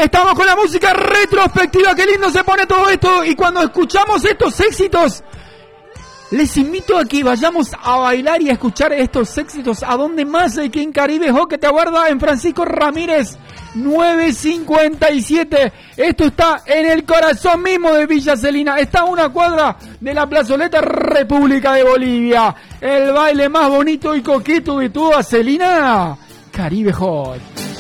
Estamos con la música retrospectiva, qué lindo se pone todo esto. Y cuando escuchamos estos éxitos, les invito a que vayamos a bailar y a escuchar estos éxitos. ¿A dónde más? Aquí en Caribe Hot, que te aguarda en Francisco Ramírez 957. Esto está en el corazón mismo de Villa Celina. Está a una cuadra de la plazoleta República de Bolivia. El baile más bonito y coqueto de toda Celina, Caribe Hot.